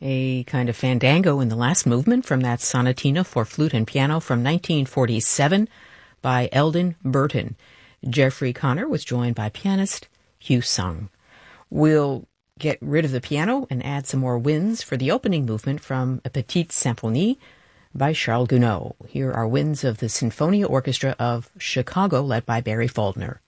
a kind of fandango in the last movement from that sonatina for flute and piano from 1947 by Eldon Burton. Jeffrey Connor was joined by pianist Hugh Sung. We'll get rid of the piano and add some more winds for the opening movement from A Petite Symphonie by Charles Gounod. Here are winds of the Sinfonia Orchestra of Chicago, led by Barry Faulkner.